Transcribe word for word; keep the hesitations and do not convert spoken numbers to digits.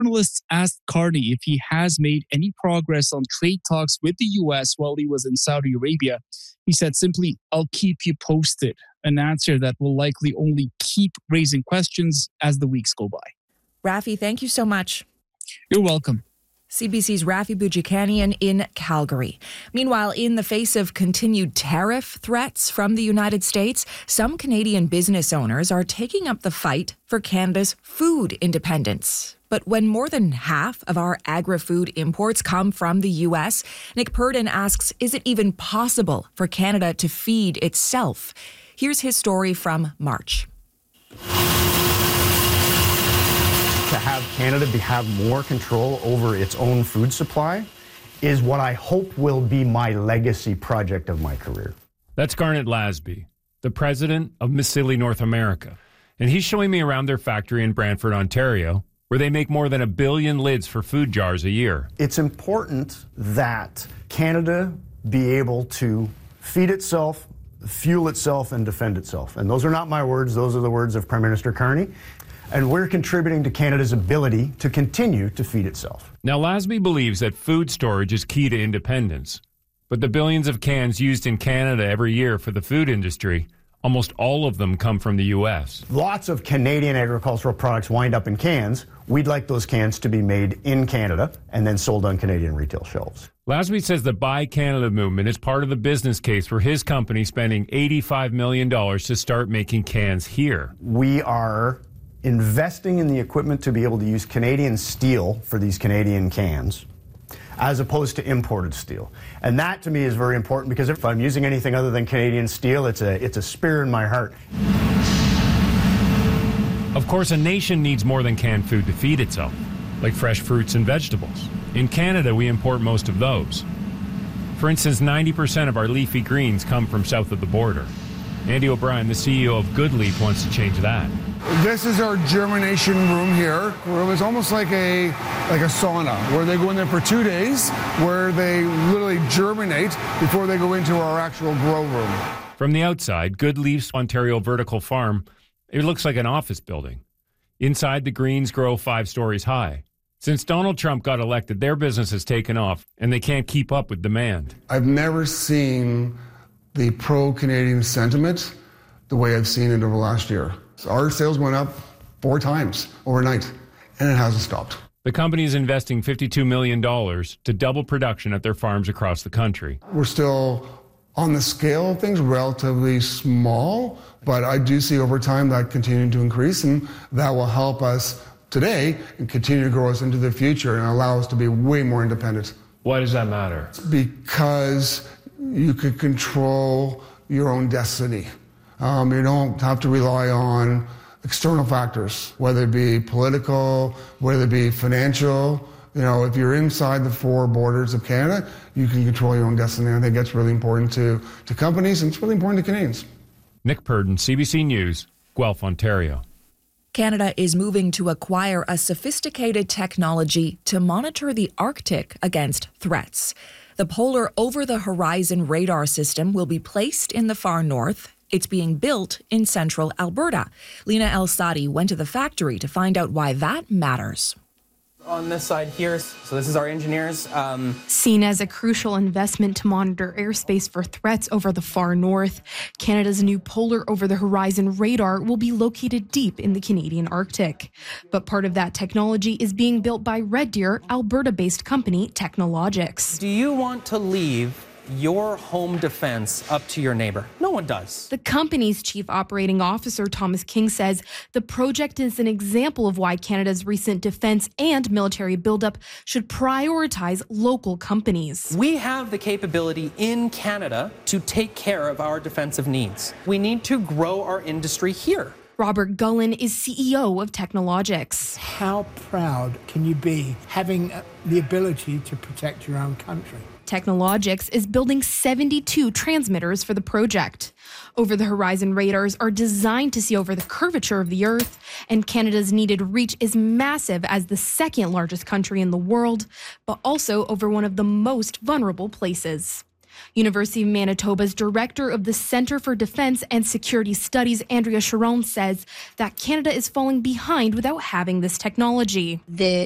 journalists asked Carney if he has made any progress on trade talks with the U S while he was in Saudi Arabia, he said simply, "I'll keep you posted," an answer that will likely only keep raising questions as the weeks go by. Rafi, thank you so much. You're welcome. C B C's Rafi Boudjikanian in Calgary. Meanwhile, in the face of continued tariff threats from the United States, some Canadian business owners are taking up the fight for Canada's food independence. But when more than half of our agri-food imports come from the U S, Nick Purdon asks, is it even possible for Canada to feed itself? Here's his story from March. To have Canada be, have more control over its own food supply is what I hope will be my legacy project of my career. That's Garnet Lasby, the president of Misili North America. And he's showing me around their factory in Brantford, Ontario, where they make more than a billion lids for food jars a year. It's important that Canada be able to feed itself, fuel itself, and defend itself. And those are not my words, those are the words of Prime Minister Carney. And we're contributing to Canada's ability to continue to feed itself. Now, Lasby believes that food storage is key to independence. But the billions of cans used in Canada every year for the food industry, almost all of them come from the U S. Lots of Canadian agricultural products wind up in cans. We'd like those cans to be made in Canada and then sold on Canadian retail shelves. Lasby says the Buy Canada movement is part of the business case for his company spending eighty-five million dollars to start making cans here. We are investing in the equipment to be able to use Canadian steel for these Canadian cans, as opposed to imported steel. And that to me is very important, because if I'm using anything other than Canadian steel, it's a, it's a spear in my heart. Of course, a nation needs more than canned food to feed itself, like fresh fruits and vegetables. In Canada, we import most of those. For instance, ninety percent of our leafy greens come from south of the border. Andy O'Brien, the C E O of Goodleaf, wants to change that. This is our germination room here, where it was almost like a like a sauna, where they go in there for two days, where they literally germinate before they go into our actual grow room. From the outside, Goodleaf's Ontario vertical farm, it looks like an office building. Inside, the greens grow five stories high. Since Donald Trump got elected, their business has taken off, and they can't keep up with demand. I've never seen the pro-Canadian sentiment the way I've seen it over the last year. Our sales went up four times overnight, and it hasn't stopped. The company is investing fifty-two million dollars to double production at their farms across the country. We're still, on the scale of things, relatively small, but I do see over time that continuing to increase, and that will help us today and continue to grow us into the future and allow us to be way more independent. Why does that matter? Because you could control your own destiny. Um, you don't have to rely on external factors, whether it be political, whether it be financial. You know, if you're inside the four borders of Canada, you can control your own destiny. I think that's really important to, to companies, and it's really important to Canadians. Nick Purdon, C B C News, Guelph, Ontario. Canada is moving to acquire a sophisticated technology to monitor the Arctic against threats. The Polar Over-the-Horizon Radar System will be placed in the far north. It's being built in central Alberta. Lena El-Sadi went to the factory to find out why that matters. On this side here, so this is our engineers. Um... Seen as a crucial investment to monitor airspace for threats over the far north, Canada's new Polar Over-the-Horizon Radar will be located deep in the Canadian Arctic. But part of that technology is being built by Red Deer, Alberta-based company Technologics. Do you want to leave your home defense up to your neighbor? No one does. The company's chief operating officer, Thomas King, says the project is an example of why Canada's recent defense and military buildup should prioritize local companies. We have the capability in Canada to take care of our defensive needs. We need to grow our industry here. Robert Gullen is C E O of Technologics. How proud can you be having the ability to protect your own country? Technologics is building seventy-two transmitters for the project. Over-the-horizon radars are designed to see over the curvature of the Earth, and Canada's needed reach is massive as the second largest country in the world, but also over one of the most vulnerable places. University of Manitoba's director of the Centre for Defence and Security Studies, Andrea Charon, says that Canada is falling behind without having this technology. The